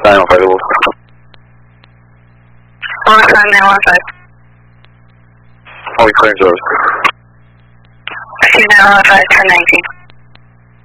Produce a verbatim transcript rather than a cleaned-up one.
nine one five. one five nine one five. Only clearance orders. two nine one five, ten nineteen.